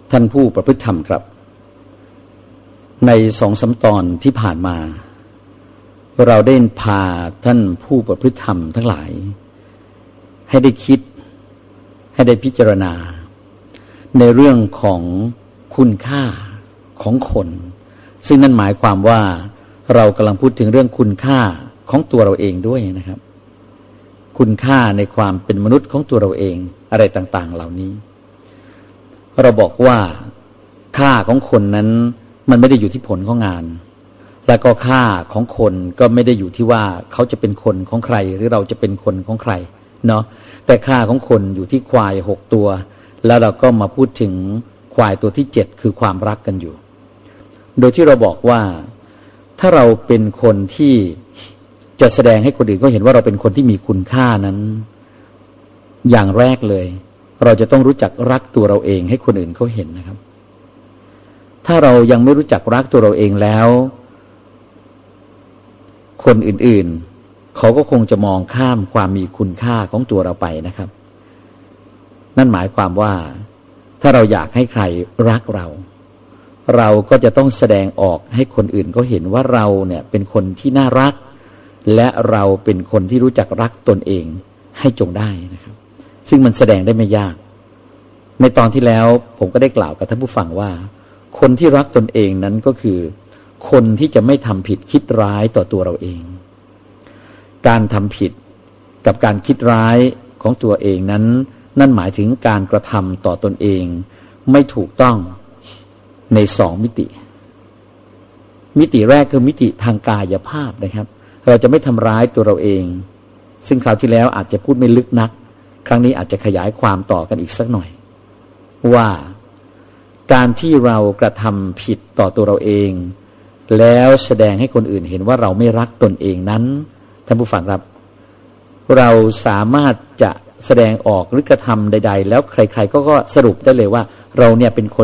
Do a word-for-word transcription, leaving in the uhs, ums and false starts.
ท่านผู้ประพฤติธรรมครับในสองสามตอนที่ผ่านมาเราได้พาท่านผู้ประพฤติธรรมทั้งหลายให้ได้คิดให้ได้พิจารณาในเรื่องของคุณค่าของคนซึ่งนั่นหมายความว่าเรากำลังพูดถึงเรื่องคุณค่าของตัวเราเองด้วยนะครับคุณค่าในความเป็นมนุษย์ของตัวเราเองอะไรต่างๆเหล่านี้เราบอกว่าค่าของคนนั้นมันไม่ได้อยู่ที่ผลของงานและก็ค่าของคนก็ไม่ได้อยู่ที่ว่าเขาจะเป็นคนของใครหรือเราจะเป็นคนของใครเนาะแต่ค่าของคนอยู่ที่ควายหกตัวแล้วเราก็มาพูดถึงควายตัวที่เจ็ดคือความรักกันอยู่โดยที่เราบอกว่าถ้าเราเป็นคนที่จะแสดงให้คนอื่นเขาเห็นว่าเราเป็นคนที่มีคุณค่านั้นอย่างแรกเลยเราจะต้องรู้จักรักตัวเราเองให้คนอื่นเขาเห็นนะครับถ้าเรายังไม่รู้จักรักตัวเราเองแล้วคนอื่นๆเขาก็คงจะมองข้ามความมีคุณค่าของตัวเราไปนะครับนั่นหมายความว่าถ้าเราอยากให้ใครรักเราเราก็จะต้องแสดงออกให้คนอื่นเขาเห็นว่าเราเนี่ยเป็นคนที่น่ารักและเราเป็นคนที่รู้จักรักตนเองให้จงได้นะครับซึ่งมันแสดงได้ไม่ยากในตอนที่แล้วผมก็ได้กล่าวกับท่านผู้ฟังว่าคนที่รักตนเองนั้นก็คือคนที่จะไม่ทำผิดคิดร้ายต่อตัวเราเองการทำผิดกับการคิดร้ายของตัวเองนั้นนั่นหมายถึงการกระทำต่อตนเองไม่ถูกต้องในสองมิติมิติแรกคือมิติทางกายภาพนะครับเราจะไม่ทำร้ายตัวเราเองซึ่งคราวที่แล้วอาจจะพูดไม่ลึกนักครั้งนี้อาจจะขยายความต่อกันอีกสักหน่อยว่าการที่เรากระทำผิดต่อตัวเราเองแล้วแสดงให้คนอื่นเห็นว่าเราไม่รักตนเองนั้นท่านผู้ฟังครับเราสามารถจะแสดงออกหรือกระทำใดๆแล้วใครๆก็ก็สรุปได้เลยว่าเราเนี่ยเป็นคน